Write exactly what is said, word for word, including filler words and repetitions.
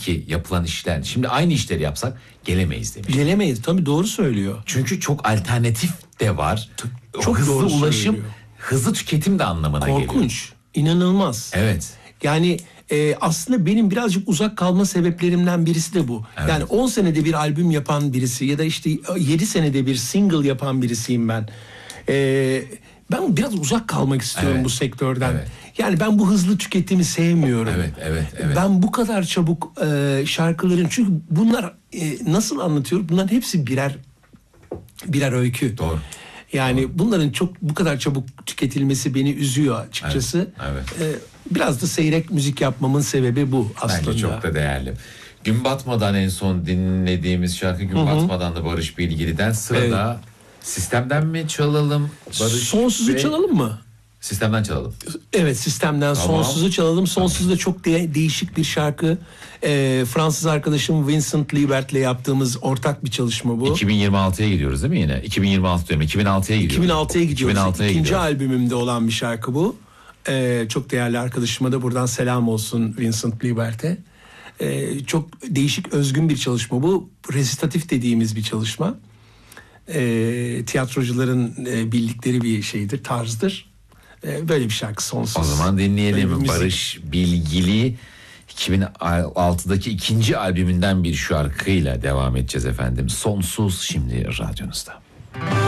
ki yapılan işler, şimdi aynı işleri yapsak gelemeyiz demiş. Gelemeyiz tabii, doğru söylüyor. Çünkü çok alternatif de var. Çok hızlı doğru ulaşım, söylüyor. hızlı tüketim de anlamına geliyor. Korkunç, inanılmaz. Evet. Yani e, aslında benim birazcık uzak kalma sebeplerimden birisi de bu. Evet. Yani on senede bir albüm yapan birisi ya da işte yedi senede bir single yapan birisiyim ben. E, ben biraz uzak kalmak istiyorum Evet. bu sektörden. Evet. Yani ben bu hızlı tüketimi sevmiyorum. Evet, evet, evet. Ben bu kadar çabuk e, şarkıların, çünkü bunlar e, nasıl anlatıyor? Bunların hepsi birer birer öykü. Doğru. Yani Doğru. bunların çok bu kadar çabuk tüketilmesi beni üzüyor açıkçası. Evet, Ee, biraz da seyrek müzik yapmamın sebebi bu aslında. Bence çok da değerli. Gün batmadan en son dinlediğimiz şarkı Gün batmadan da Barış Bilgili'den. Sırada sistemden mi çalalım Barış? Sonsuzu Bey? çalalım mı? Sistemden çalalım. Evet, sistemden Tamam. Sonsuzu çalalım. Sonsuz da çok de- değişik bir şarkı. Ee, Fransız arkadaşım Vincent Liebert'le yaptığımız ortak bir çalışma bu. iki bin yirmi altıya gidiyoruz değil mi yine? iki bin yirmi altı diyorum. iki bin altıya gidiyoruz. iki bin altıya gidiyoruz. iki bin altıya İkinci gidiyoruz. albümümde olan bir şarkı bu. Ee, çok değerli arkadaşıma da buradan selam olsun, Vincent Liebert'e. Ee, çok değişik, özgün bir çalışma bu. Resitatif dediğimiz bir çalışma. Ee, tiyatrocuların e, bildikleri bir şeydir, tarzdır. Ee, böyle bir şarkı, Sonsuz. O zaman Böyle bir dinleyelim. müzik. Barış Bilgili iki bin altıdaki ikinci albümünden bir şarkıyla devam edeceğiz efendim. Sonsuz şimdi radyonuzda.